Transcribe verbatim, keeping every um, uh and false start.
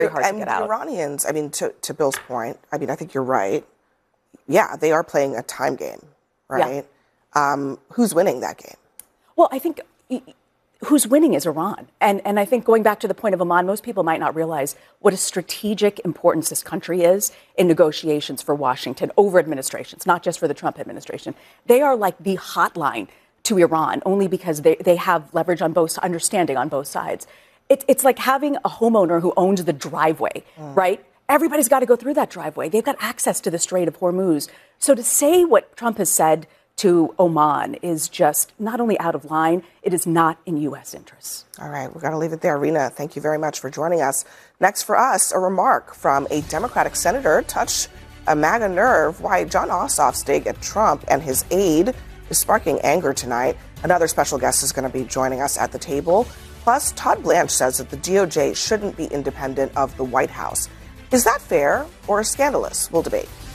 very hard and to get the out. Iranians, I mean, to, to Bill's point, I mean, I think you're right. Yeah, they are playing a time game, right? Yeah. Um, who's winning that game? Well, I think who's winning is Iran. And, and I think going back to the point of Oman, most people might not realize what a strategic importance this country is in negotiations for Washington over administrations, not just for the Trump administration. They are like the hotline to Iran, only because they, they have leverage on both, understanding on both sides. It, it's like having a homeowner who owns the driveway, mm. right? Everybody's got to go through that driveway. They've got access to the Strait of Hormuz. So to say what Trump has said to Oman is just not only out of line, it is not in U S interests. All right, we've got to leave it there. Rina, thank you very much for joining us. Next for us, a remark from a Democratic senator touched a MAGA nerve. Why Jon Ossoff's dig at Trump and his aide is sparking anger tonight. Another special guest is going to be joining us at the table. Plus, Todd Blanche says that the D O J shouldn't be independent of the White House. Is that fair or scandalous? We'll debate.